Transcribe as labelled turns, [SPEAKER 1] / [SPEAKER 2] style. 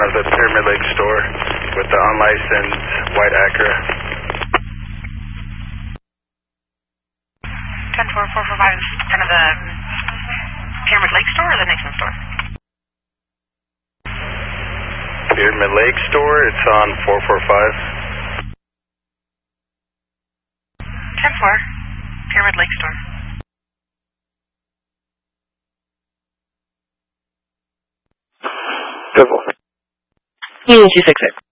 [SPEAKER 1] the Pyramid Lake store with the unlicensed white Acura.
[SPEAKER 2] 10-4-4-4-5 is kind of the Pyramid Lake store or the Nixon store?
[SPEAKER 1] Pyramid Lake store, it's on 445.
[SPEAKER 2] 10-4, Pyramid Lake store.
[SPEAKER 3] Good one.
[SPEAKER 4] Union 266.